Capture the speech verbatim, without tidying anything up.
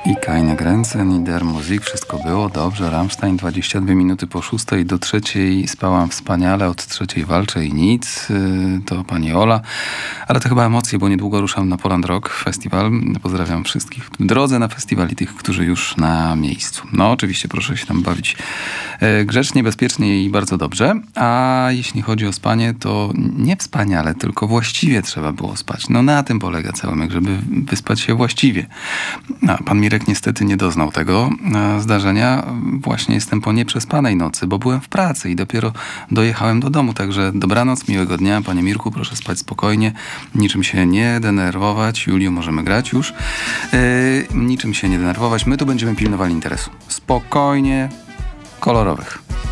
I Keine Grenzen, i Der Musik, wszystko było dobrze. Rammstein, dwadzieścia dwie minuty po szóstej, do trzeciej spałam wspaniale, od trzeciej walczę i nic. To pani Ola. Ale to chyba emocje, bo niedługo ruszam na Poland Rock Festival. Pozdrawiam wszystkich w drodze na festiwal i tych, którzy już na miejscu. No oczywiście proszę się tam bawić grzecznie, bezpiecznie i bardzo dobrze. A jeśli chodzi o spanie, to nie wspaniale, tylko właściwie trzeba było spać. No na tym polega cały myk, żeby wyspać się właściwie. A pan Mirek niestety nie doznał tego zdarzenia. Właśnie jestem po nieprzespanej nocy, bo byłem w pracy i dopiero dojechałem do domu. Także dobranoc, miłego dnia. Panie Mirku, proszę spać spokojnie. Niczym się nie denerwować. Juliu, możemy grać już. Yy, niczym się nie denerwować. My tu będziemy pilnowali interesu. Spokojnie, kolorowych.